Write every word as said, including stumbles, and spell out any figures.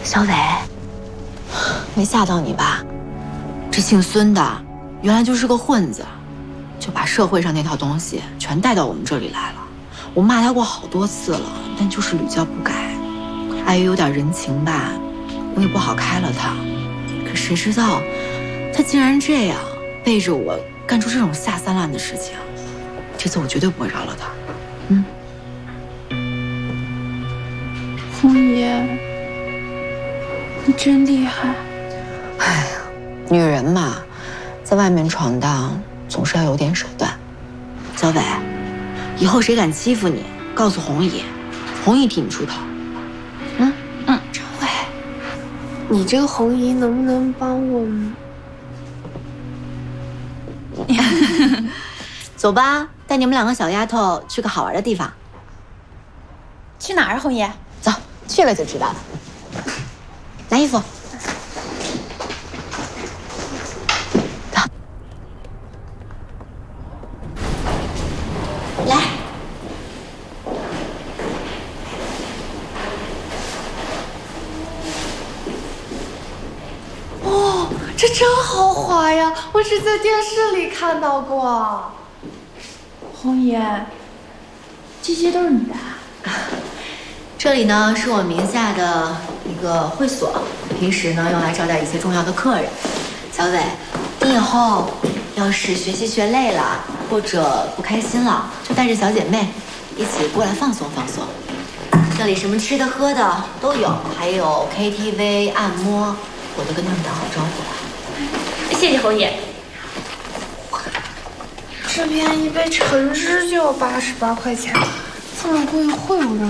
小伟，没吓到你吧？这姓孙的原来就是个混子，就把社会上那套东西全带到我们这里来了。我骂他过好多次了，但就是屡教不改。碍于有点人情吧，我也不好开了他。可谁知道，他竟然这样背着我干出这种下三滥的事情。这次我绝对不会饶了他。嗯。 红姨，你真厉害。 哎呀，女人嘛，在外面闯荡总是要有点手段。小伟，以后谁敢欺负你，告诉红姨，红姨替你出头。嗯嗯， 张伟，你这个红姨能不能帮我们？ 走吧，带你们两个小丫头去个好玩的地方。 去哪儿啊，红姨？ 走，去了就知道了。拿衣服。走。来。 哦，这真豪华呀！我只在电视里看到过。红姨，这些都是你的啊？ 这里呢是我名下的一个会所，平时呢用来招待一些重要的客人。小伟，你以后要是学习学累了，或者不开心了，就带着小姐妹一起过来放松放松。这里什么吃的喝的都有，还有 K T V、按摩，我都跟他们打好招呼了。 谢谢红姨。 这边一杯橙汁就要八十八块钱，这么贵会有人